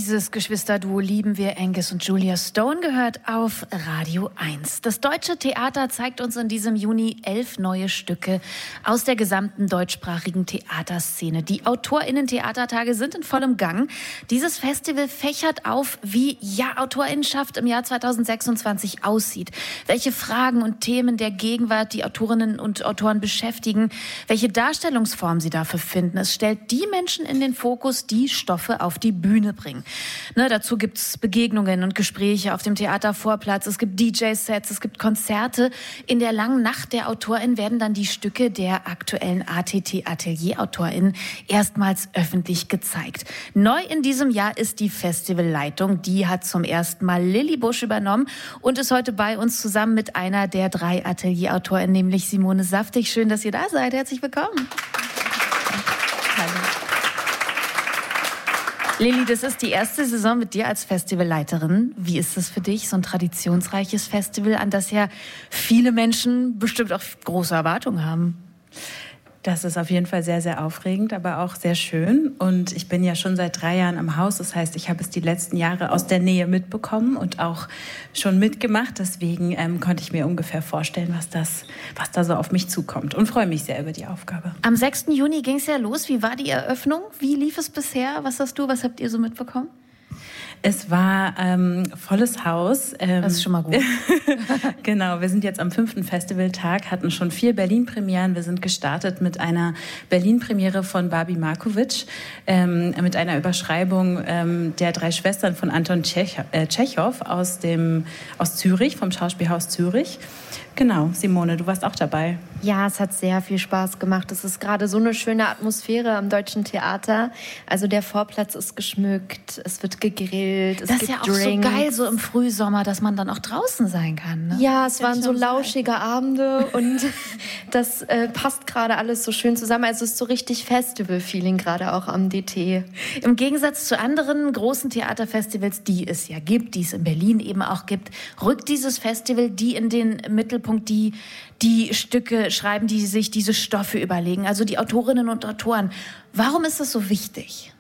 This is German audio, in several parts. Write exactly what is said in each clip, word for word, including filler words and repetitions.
Dieses Geschwisterduo lieben wir. Angus und Julia Stone gehört auf Radio eins. Das Deutsche Theater zeigt uns in diesem Juni elf neue Stücke aus der gesamten deutschsprachigen Theaterszene. Die AutorInnen-Theatertage sind in vollem Gang. Dieses Festival fächert auf, wie ja AutorInnenschaft im Jahr zweitausendsechsundzwanzig aussieht. Welche Fragen und Themen der Gegenwart die Autorinnen und Autoren beschäftigen. Welche Darstellungsform sie dafür finden. Es stellt die Menschen in den Fokus, die Stoffe auf die Bühne bringen. Ne, dazu gibt's Begegnungen und Gespräche auf dem Theatervorplatz. Es gibt D J-Sets, es gibt Konzerte. In der langen Nacht der AutorInnen werden dann die Stücke der aktuellen A T T-Atelier-AutorInnen erstmals öffentlich gezeigt. Neu in diesem Jahr ist die Festivalleitung. Die hat zum ersten Mal Lilly Busch übernommen und ist heute bei uns zusammen mit einer der drei Atelier-AutorInnen, nämlich Simone Saftig. Schön, dass ihr da seid. Herzlich willkommen. Hallo. Lilly, das ist die erste Saison mit dir als Festivalleiterin. Wie ist es für dich, so ein traditionsreiches Festival, an das ja viele Menschen bestimmt auch große Erwartungen haben? Das ist auf jeden Fall sehr, sehr aufregend, aber auch sehr schön. Und ich bin ja schon seit drei Jahren am Haus. Das heißt, ich habe es die letzten Jahre aus der Nähe mitbekommen und auch schon mitgemacht. Deswegen ähm, konnte ich mir ungefähr vorstellen, was, das, was da so auf mich zukommt. Und freue mich sehr über die Aufgabe. Am sechsten Juni ging es ja los. Wie war die Eröffnung? Wie lief es bisher? Was hast du, was habt ihr so mitbekommen? Es war ähm, volles Haus. Ähm, das ist schon mal gut. Genau, wir sind jetzt am fünften Festivaltag, hatten schon vier Berlin-Premieren. Wir sind gestartet mit einer Berlin-Premiere von Barbie Markovic, ähm, mit einer Überschreibung ähm, der drei Schwestern von Anton Tschechow, äh, Tschechow aus, dem, aus Zürich, vom Schauspielhaus Zürich. Genau, Simone, du warst auch dabei. Ja, es hat sehr viel Spaß gemacht. Es ist gerade so eine schöne Atmosphäre am Deutschen Theater. Also der Vorplatz ist geschmückt, es wird gegrillt, es das gibt ist ja auch Drinks. So geil, so im Frühsommer, dass man dann auch draußen sein kann. Ne? Ja, es Kann waren so lauschige sein. Abende und das äh, passt gerade alles so schön zusammen. Also es ist so richtig Festival-Feeling gerade auch am D T. Im Gegensatz zu anderen großen Theaterfestivals, die es ja gibt, die es in Berlin eben auch gibt, rückt dieses Festival die in den Mittelpunkt, die die Stücke schreiben, die sich diese Stoffe überlegen, also die Autorinnen und Autoren. Warum ist das so wichtig?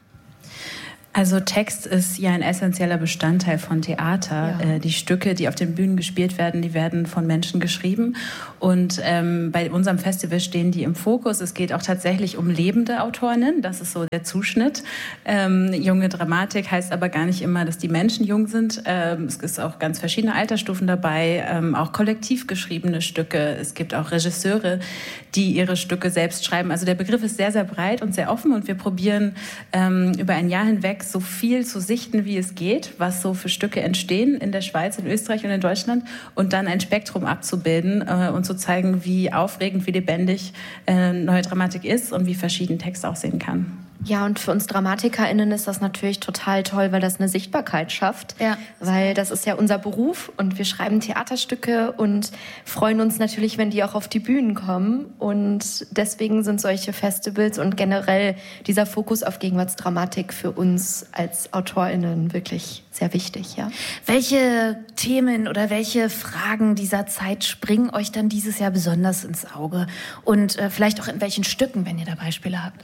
Also Text ist ja ein essentieller Bestandteil von Theater. Ja. Äh, die Stücke, die auf den Bühnen gespielt werden, die werden von Menschen geschrieben. Und ähm, bei unserem Festival stehen die im Fokus. Es geht auch tatsächlich um lebende Autorinnen. Das ist so der Zuschnitt. Ähm, junge Dramatik heißt aber gar nicht immer, dass die Menschen jung sind. Ähm, es ist auch ganz verschiedene Altersstufen dabei, ähm, auch kollektiv geschriebene Stücke. Es gibt auch Regisseure, die ihre Stücke selbst schreiben. Also der Begriff ist sehr, sehr breit und sehr offen. Und wir probieren ähm, über ein Jahr hinweg so viel zu sichten, wie es geht, was so für Stücke entstehen in der Schweiz, in Österreich und in Deutschland und dann ein Spektrum abzubilden äh, und zu zeigen, wie aufregend, wie lebendig äh, neue Dramatik ist und wie verschieden Text aussehen kann. Ja, und für uns DramatikerInnen ist das natürlich total toll, weil das eine Sichtbarkeit schafft. Ja. Weil das ist ja unser Beruf und wir schreiben Theaterstücke und freuen uns natürlich, wenn die auch auf die Bühnen kommen. Und deswegen sind solche Festivals und generell dieser Fokus auf Gegenwartsdramatik für uns als AutorInnen wirklich sehr wichtig, ja. Welche Themen oder welche Fragen dieser Zeit springen euch dann dieses Jahr besonders ins Auge? Und äh, vielleicht auch in welchen Stücken, wenn ihr da Beispiele habt?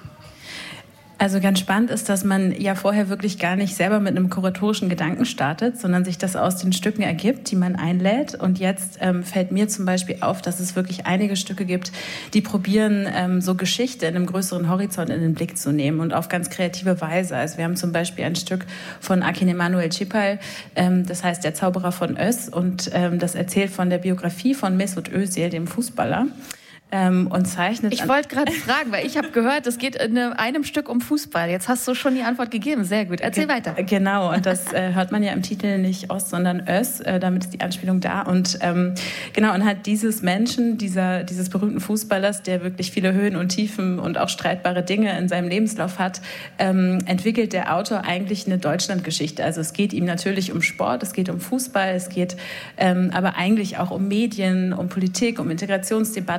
Also ganz spannend ist, dass man ja vorher wirklich gar nicht selber mit einem kuratorischen Gedanken startet, sondern sich das aus den Stücken ergibt, die man einlädt. Und jetzt ähm, fällt mir zum Beispiel auf, dass es wirklich einige Stücke gibt, die probieren, ähm, so Geschichte in einem größeren Horizont in den Blick zu nehmen und auf ganz kreative Weise. Also wir haben zum Beispiel ein Stück von Akin Emanuel Cipal, ähm, das heißt Der Zauberer von Ös, und ähm, das erzählt von der Biografie von Mesut Özil, dem Fußballer. Ähm, und zeichnet. Ich wollte gerade fragen, weil ich habe gehört, es geht in einem Stück um Fußball. Jetzt hast du schon die Antwort gegeben. Sehr gut. Erzähl Ge- weiter. Genau, und das äh, hört man ja im Titel nicht Ost, sondern Ös. Äh, damit ist die Anspielung da. Und ähm, genau, und hat dieses Menschen, dieser, dieses berühmten Fußballers, der wirklich viele Höhen und Tiefen und auch streitbare Dinge in seinem Lebenslauf hat, ähm, entwickelt der Autor eigentlich eine Deutschlandgeschichte. Also es geht ihm natürlich um Sport, es geht um Fußball, es geht ähm, aber eigentlich auch um Medien, um Politik, um Integrationsdebatten. Und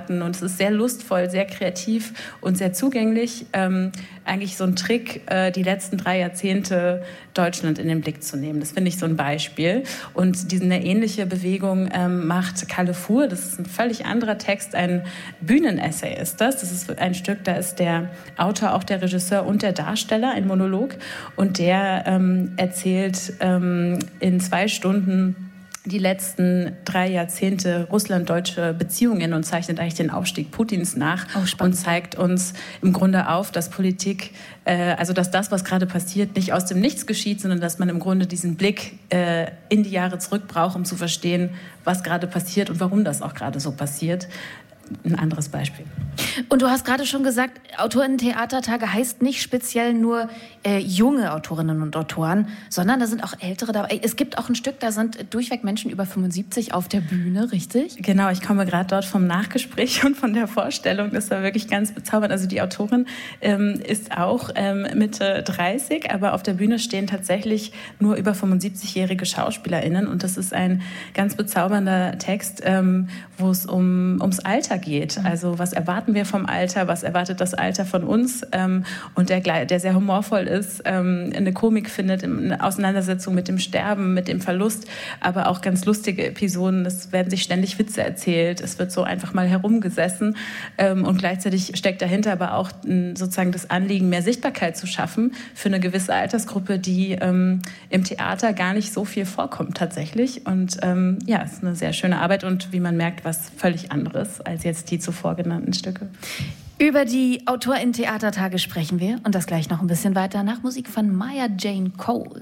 es ist sehr lustvoll, sehr kreativ und sehr zugänglich. Ähm, eigentlich so ein Trick, äh, die letzten drei Jahrzehnte Deutschland in den Blick zu nehmen. Das finde ich so ein Beispiel. Und diese eine ähnliche Bewegung ähm, macht Kalle Fuhr. Das ist ein völlig anderer Text, ein Bühnenessay ist das. Das ist ein Stück, da ist der Autor auch der Regisseur und der Darsteller, ein Monolog. Und der ähm, erzählt ähm, in zwei Stunden die letzten drei Jahrzehnte russland-deutsche Beziehungen und zeichnet eigentlich den Aufstieg Putins nach oh, und zeigt uns im Grunde auf, dass Politik, äh, also dass das, was gerade passiert, nicht aus dem Nichts geschieht, sondern dass man im Grunde diesen Blick äh, in die Jahre zurück braucht, um zu verstehen, was gerade passiert und warum das auch gerade so passiert. Ein anderes Beispiel. Und du hast gerade schon gesagt, Autorinnen-Theatertage heißt nicht speziell nur äh, junge Autorinnen und Autoren, sondern da sind auch ältere dabei. Es gibt auch ein Stück, da sind durchweg Menschen über fünfundsiebzig auf der Bühne, richtig? Genau, ich komme gerade dort vom Nachgespräch und von der Vorstellung. Das war wirklich ganz bezaubernd. Also die Autorin ähm, ist auch ähm, Mitte dreißig, aber auf der Bühne stehen tatsächlich nur über fünfundsiebzigjährige SchauspielerInnen. Und das ist ein ganz bezaubernder Text, ähm, wo es um, ums Alter geht. Also was erwarten wir vom Alter, was erwartet das Alter von uns, ähm, und der, der sehr humorvoll ist, ähm, eine Komik findet, eine Auseinandersetzung mit dem Sterben, mit dem Verlust, aber auch ganz lustige Episoden. Es werden sich ständig Witze erzählt, es wird so einfach mal herumgesessen, ähm, und gleichzeitig steckt dahinter aber auch m, sozusagen das Anliegen, mehr Sichtbarkeit zu schaffen für eine gewisse Altersgruppe, die ähm, im Theater gar nicht so viel vorkommt tatsächlich. Und ähm, ja, es ist eine sehr schöne Arbeit und wie man merkt, was völlig anderes als jetzt die zuvor genannten Stücke. Über die AutorInnen-Theatertage sprechen wir und das gleich noch ein bisschen weiter nach Musik von Maya Jane Cole.